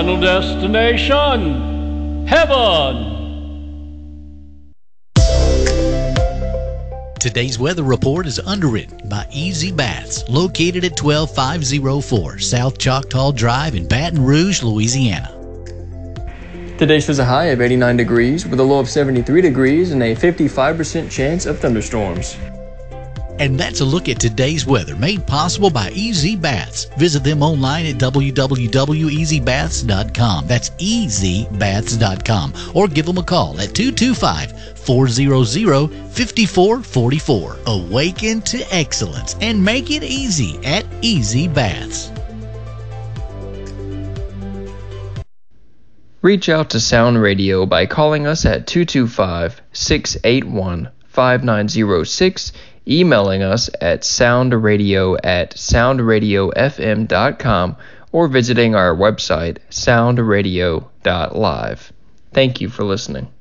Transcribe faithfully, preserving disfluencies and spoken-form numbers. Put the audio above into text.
Final destination, heaven. Today's weather report is underwritten by Easy Baths, located at twelve five oh four South Choctaw Drive in Baton Rouge, Louisiana. Today shows a high of eighty-nine degrees with a low of seventy-three degrees and a fifty-five percent chance of thunderstorms. And that's a look at today's weather, made possible by Easy Baths. Visit them online at w w w dot easy baths dot com. That's easy baths dot com. Or give them a call at two two five, four hundred, five four four four. Awaken to excellence and make it easy at Easy Baths. Reach out to Sound Radio by calling us at two two five, six eight one, five nine zero six, emailing us at soundradio at sound radio f m dot com, or visiting our website sound radio dot live. Thank you for listening.